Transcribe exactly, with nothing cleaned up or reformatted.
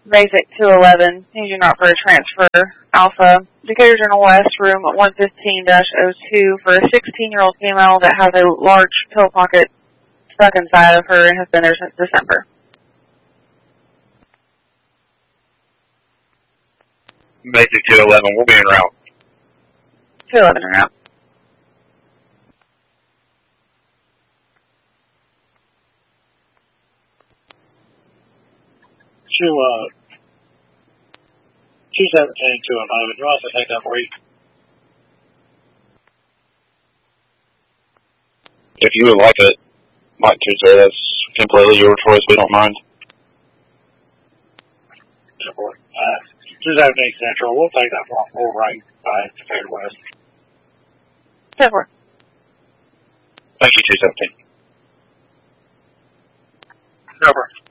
Basic two eleven, needing out for a transfer. Alpha, Decatur Journal West, room one fifteen dash oh two for a sixteen-year-old female that has a large pill pocket stuck inside of her and has been there since December. Basic two eleven, we'll be en route. two eleven en route. Two, uh, two seventeen, two eleven. You want us to take that for you? If you would like it, like to say, that's completely your choice. We don't mind. Uh, two seventeen Central. We'll take that for full right by Decatur West. ten four. Thank you, two seventeen. Over.